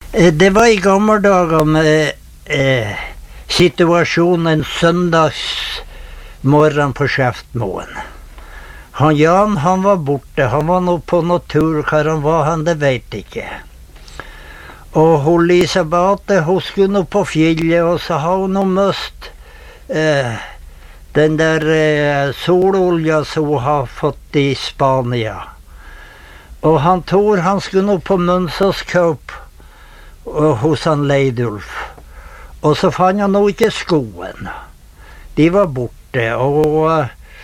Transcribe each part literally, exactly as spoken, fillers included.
Det var i gamle dager med eh, situasjonen søndagsmorgen på Skjeftmoen. Han Jan, han var borte. Han var nå på noe tur. Hva han var han, det vet ikke. Og hun Lisa Beate, hun skulle nå på fjellet, og så har hun nå møst eh, den der eh, sololja som hun har fått i Spania. Og han Tor, han skulle nå på Mønsaskaup hos han Leidulf. Og så fant han nå ikke skoen. De var borte, og,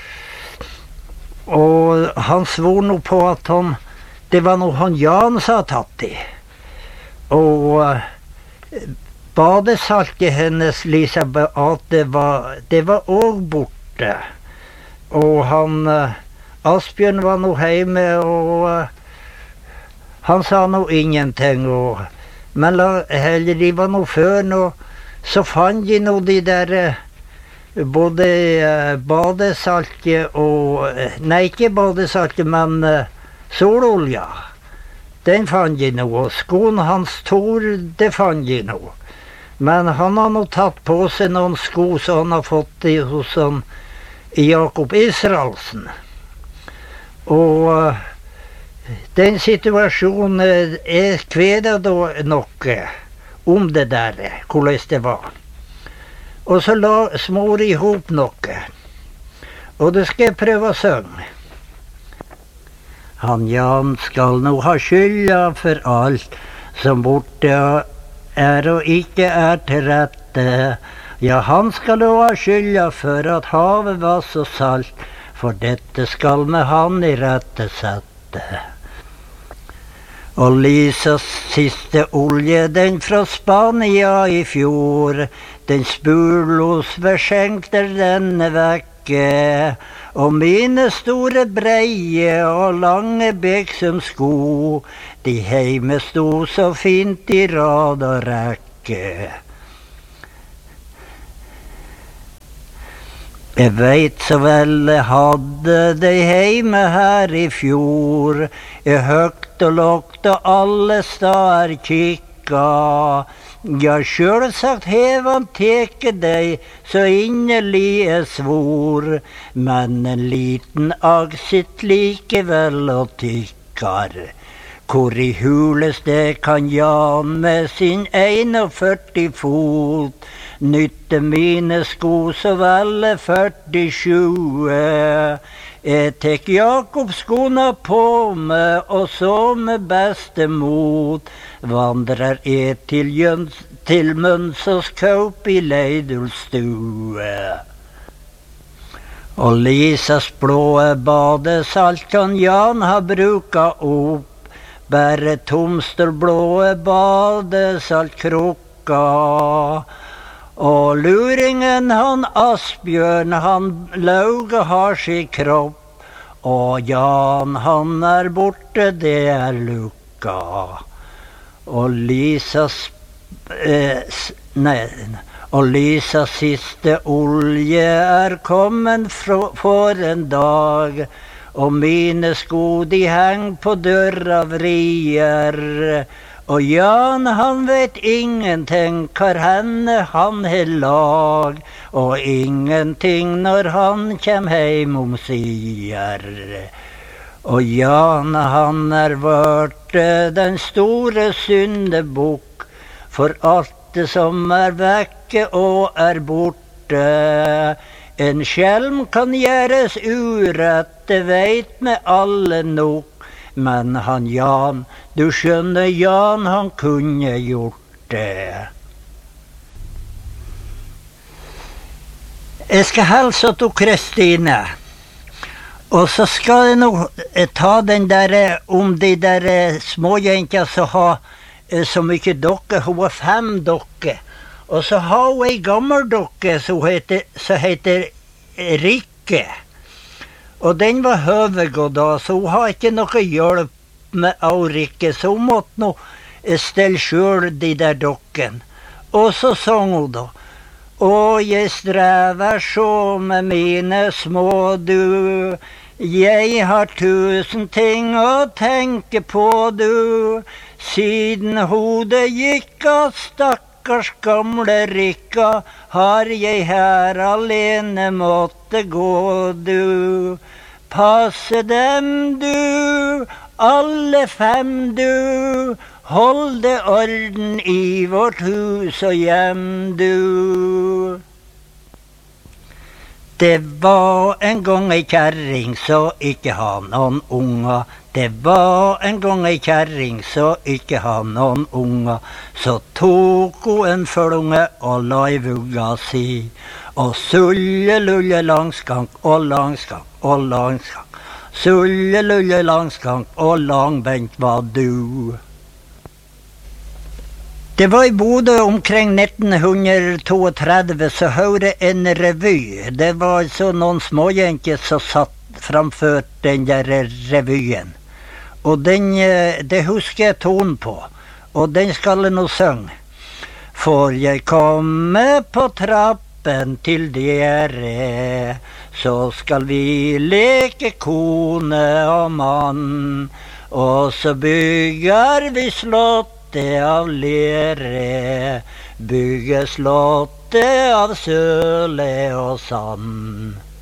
og han svor nå på at han, det var noe han Jan som hadde tatt i. Og badesaltet hennes, Lisa Beate, var, det var også borte. Og han, Asbjørn var nå hjemme, og han sa nå ingenting, og men heller de var nå før nå, så fant de nå de der både badesaltet og, nei ikke badesaltet, men sololja. Den fant de nå, og skoen hans Tor, det fant de nå. Men han har nå tatt på seg noen sko som han har fått i, hos han, Jakob Israelsen. Og den situasjonen er kveda da noe om det der, hvordan det var. Og så la smor i hop noe. Og det skal jeg prøve å synge. Han Jan skal nå ha skylda for alt som borte er og ikke er til rette. Ja, han skal nå ha skylda for at havet var så salt, for dette skal med han i rette sette. Og Lisas siste olje, den fra Spania i fjor, den spurlos verskjenkter denne vekke, og mine store breie og lange beksum sko, de heime sto så fint i rad og rekke. Jeg veit så vel jeg hadde dei heime her i fjor, jeg høgt og lågt og alle stader kikka. Ja, sjølvsagt hev han teke dei, så innerlig jeg svor, men en liten agg sitt likevel og tykkar. Hvor i hules det kan Jan med sin førti fot, nytte mine sko så vel førtisju. Jeg tek Jakobs skona på meg, og så med beste mot vandrer jeg til, Jøns, til Mønsaskaup i Leidulstue. Og Lisas blåe badesalt kan Jan ha bruka opp, bare tomstolblåe badesaltkrukka. Og luringen han Asbjørn, han lauge har sin kropp, og Jan han er borte, det er lukka. Og Lisas eh, nei, og Lisas siste olje er kommet for en dag, og mine sko de heng på døra vrier. Og Jan han vet ingenting hvor henne han har lag, og ingenting når han kjem heim om sier. Og Jan han er vart den store syndebukk, for alt det som er vekke og er borte. En skjelm kan gjøres urett, det veit me alle nok. Men han Jan, du skjønner Jan, han kunne gjort det. Jeg skal hilse til Kristine. Og så skal jeg nå ta den der om de der småjenter som har så mye dokker. Hun har fem dokker. Og så har hun en gammel dokke som heter, som heter Rikke. Og den var høvegått da, så hun har ikke noe hjelp med Aurikke, så hun måtte nå stelle selv de der dokken. Og så sang hun da, «Å, jeg strever så med mine små du, Jeg har tusen ting å tenke på, du, siden hodet gikk av stakkars gamle Rikka, har jeg her alene måtte gå, du. Passe dem, du, alle fem, du, holde orden i vårt hus og hjem, du. Det var en gang ei kjerring så ikke ha noen unger. Det var en gang ei kjerring så ikke ha noen unger. Så tok hun en følunge og la i vugga si. Og sulle lulle langskank og langskank og langskank. Sulle lulle langskank og langbent var du. Det var i Bodø omkring nitten trettito så hørte en revy. Det var altså noen småjenter som satt framfor den der revyen. Og den, det husker jeg tonen på. Og den skal jeg nå synge. For jeg kommer på trappen til dere, så skal vi leke kone og mann. Og så bygger vi slott av lere, bygge slottet av søle og sand.